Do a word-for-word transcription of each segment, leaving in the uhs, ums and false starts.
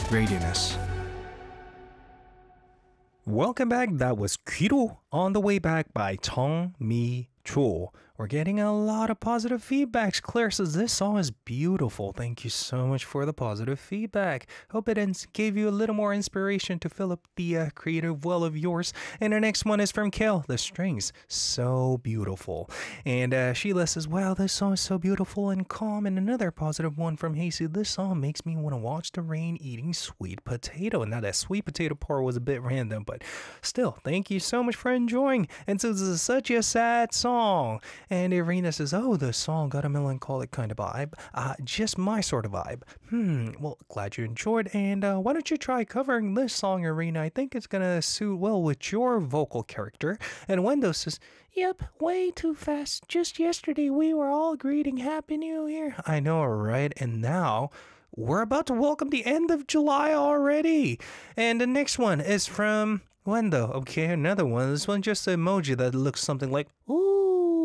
Radiance. Welcome back. That was Kiro on the way back by Chong Mi Cho. We're getting a lot of positive feedbacks. Claire says this song is beautiful. Thank you so much for the positive feedback. Hope it ins- gave you a little more inspiration to fill up the uh, creative well of yours. And the next one is from Kel. The strings, so beautiful. And uh, Sheila says, wow, this song is so beautiful and calm. And another positive one from Hasey. This song makes me want to watch the rain eating sweet potato. Now that sweet potato part was a bit random, but still, thank you so much for enjoying. And so this is such a sad song. And Irina says, oh, the song got a melancholic kind of vibe. Uh, just my sort of vibe. Hmm, well, glad you enjoyed. And uh, why don't you try covering this song, Irina? I think it's going to suit well with your vocal character. And Wendo says, yep, way too fast. Just yesterday, we were all greeting Happy New Year. I know, right? And now we're about to welcome the end of July already. And the next one is from Wendo. Okay, another one. This one just an emoji that looks something like, ooh.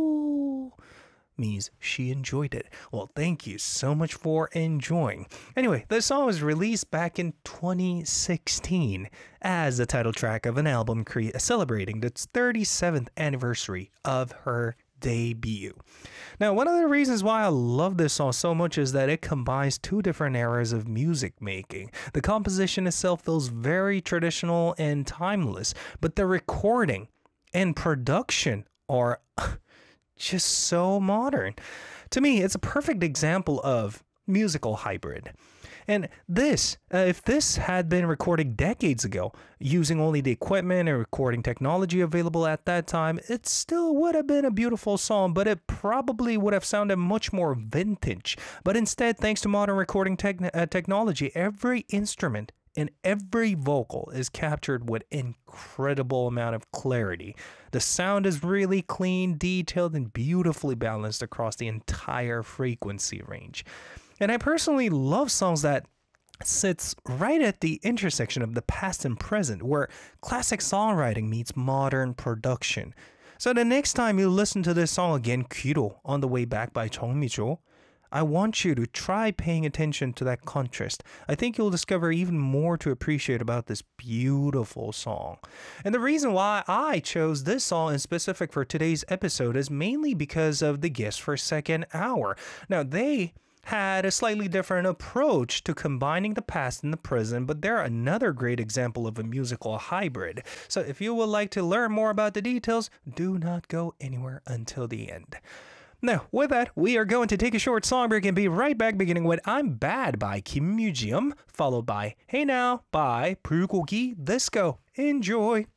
Means she enjoyed it. Well, thank you so much for enjoying. Anyway, the song was released back in twenty sixteen as the title track of an album cre- celebrating the thirty-seventh anniversary of her debut. Now, one of the reasons why I love this song so much is that it combines two different eras of music making. The composition itself feels very traditional and timeless, but the recording and production are just so modern. To me, it's a perfect example of musical hybrid. And this, uh, if this had been recorded decades ago, using only the equipment and recording technology available at that time, it still would have been a beautiful song, but it probably would have sounded much more vintage. But instead, thanks to modern recording te- uh, technology, every instrument and every vocal is captured with incredible amount of clarity. The sound is really clean, detailed, and beautifully balanced across the entire frequency range. And I personally love songs that sits right at the intersection of the past and present, where classic songwriting meets modern production. So the next time you listen to this song again, Kiro on the way back by Chong Mi-jo, I want you to try paying attention to that contrast. I think you'll discover even more to appreciate about this beautiful song. And the reason why I chose this song in specific for today's episode is mainly because of the guests for second hour. Now, they had a slightly different approach to combining the past and the present, but they're another great example of a musical hybrid. So if you would like to learn more about the details, do not go anywhere until the end. Now, with that, we are going to take a short song break and be right back, beginning with I'm Bad by Kim Museum, followed by Hey Now by Bulgogi Disco. Enjoy!